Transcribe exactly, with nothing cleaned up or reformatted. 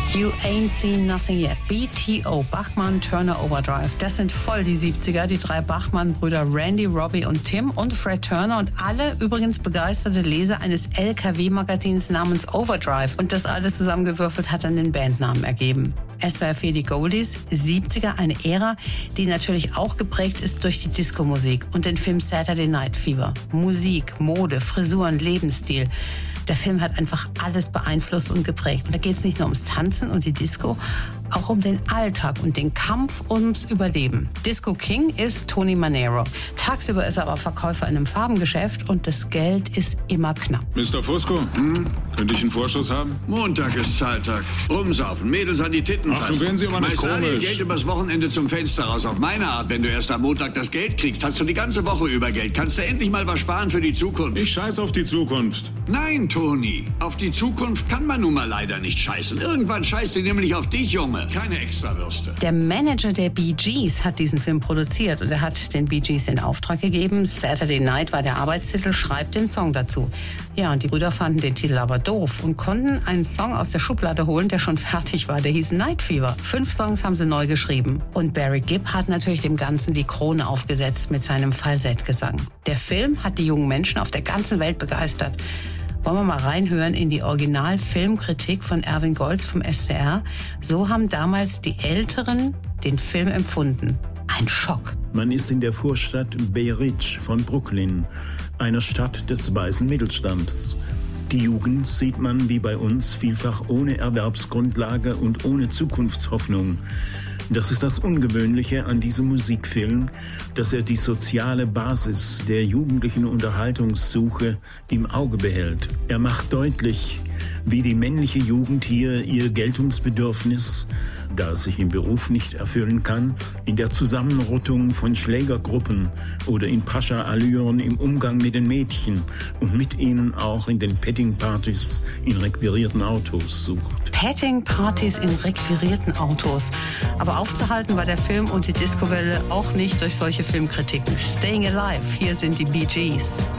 You Ain't Seen Nothing Yet. B T O, Bachmann Turner Overdrive. Das sind voll die siebziger. Die drei Bachmann-Brüder Randy, Robbie und Tim und Fred Turner und alle übrigens begeisterte Leser eines L K W-Magazins namens Overdrive. Und das alles zusammengewürfelt hat dann den Bandnamen ergeben. S W R vier die Goldies, siebziger, eine Ära, die natürlich auch geprägt ist durch die Disco-Musik und den Film Saturday Night Fever. Musik, Mode, Frisuren, Lebensstil. Der Film hat einfach alles beeinflusst und geprägt. Und da geht es nicht nur ums Tanzen und die Disco, auch um den Alltag und den Kampf ums Überleben. Disco King ist Tony Manero. Tagsüber ist er aber Verkäufer in einem Farbengeschäft und das Geld ist immer knapp. Mister Fusco, hm? Könnte ich einen Vorschuss haben? Montag ist Zahltag. Rumsaufen, Mädels an die Titten fassen. Ach, du werden Sie aber nicht Meister komisch. Geld übers Wochenende zum Fenster raus. Auf meine Art, wenn du erst am Montag das Geld kriegst, hast du die ganze Woche über Geld. Kannst du endlich mal was sparen für die Zukunft? Ich scheiß auf die Zukunft. Nein, Toni. Auf die Zukunft kann man nun mal leider nicht scheißen. Irgendwann scheißt sie nämlich auf dich, Junge. Keine Extrawürste. Der Manager der Bee Gees hat diesen Film produziert und er hat den Bee Gees den Auftrag gegeben. Saturday Night war der Arbeitstitel, schreibt den Song dazu. Ja, und die Brüder fanden den Titel aber doof und konnten einen Song aus der Schublade holen, der schon fertig war. Der hieß Night Fever. Fünf Songs haben sie neu geschrieben. Und Barry Gibb hat natürlich dem Ganzen die Krone aufgesetzt mit seinem Falsettgesang. Der Film hat die jungen Menschen auf der ganzen Welt begeistert. Wollen wir mal reinhören in die Original-Filmkritik von Erwin Goltz vom S D R? So haben damals die Älteren den Film empfunden. Ein Schock. Man ist in der Vorstadt Bay Ridge von Brooklyn, einer Stadt des weißen Mittelstands. Die Jugend sieht man wie bei uns vielfach ohne Erwerbsgrundlage und ohne Zukunftshoffnung. Das ist das Ungewöhnliche an diesem Musikfilm, dass er die soziale Basis der jugendlichen Unterhaltungssuche im Auge behält. Er macht deutlich, wie die männliche Jugend hier ihr Geltungsbedürfnis, da es sich im Beruf nicht erfüllen kann, in der Zusammenrottung von Schlägergruppen oder in Pascha-Allüren im Umgang mit den Mädchen und mit ihnen auch in den Petting-Partys in requirierten Autos sucht. Petting-Partys in requirierten Autos. Aber aufzuhalten war der Film und die Discowelle auch nicht durch solche Filmkritiken. Staying Alive, hier sind die Bee Gees.